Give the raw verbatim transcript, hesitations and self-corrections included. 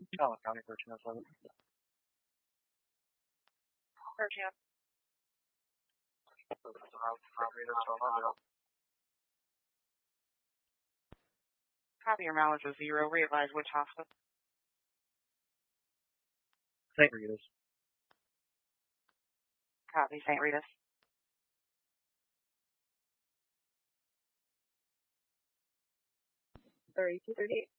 Allen County, thirteen oh seven. thirteen. Copy, your mileage is zero. Readvise which hospital? Saint Rita's. Copy, Saint Rita's. thirty-two thirty-eight.